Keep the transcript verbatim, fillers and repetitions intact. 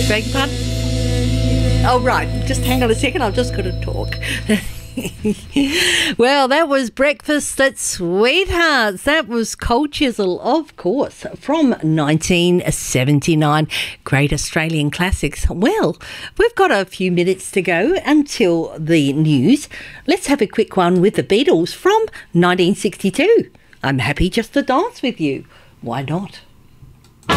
Beg your pardon? Oh, right. Just hang on a second. I've just got to talk. Well, that was Breakfast at Sweethearts. That was Cold Chisel, of course, from nineteen seventy-nine. Great Australian classics. Well, we've got a few minutes to go until the news. Let's have a quick one with the Beatles from nineteen sixty-two. I'm happy just to dance with you. Why not?